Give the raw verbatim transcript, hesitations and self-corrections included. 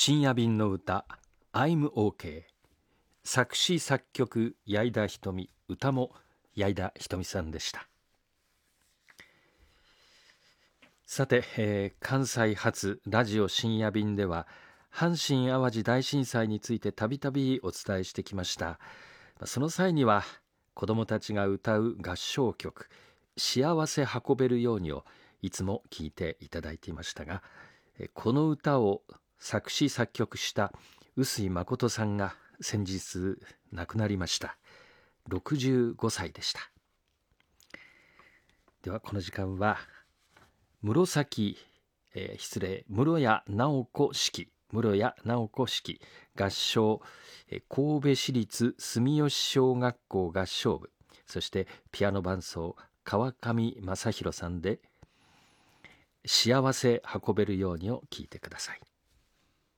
深夜便の歌 I'm OK、 作詞作曲矢井田瞳、歌も矢井田瞳さんでした。さて、えー、関西発ラジオ深夜便では阪神・淡路大震災についてたびたびお伝えしてきました。その際には子どもたちが歌う合唱曲幸せ運べるようにをいつも聴いていただいていましたが、この歌を作詞作曲した臼井誠さんが先日亡くなりました。ろくじゅうごさいでした。ではこの時間は室崎、えー、失礼室谷直子式室谷直子式合唱、えー、神戸市立住吉小学校合唱部、そしてピアノ伴奏川上正弘さんで幸せ運べるようにを聴いてください。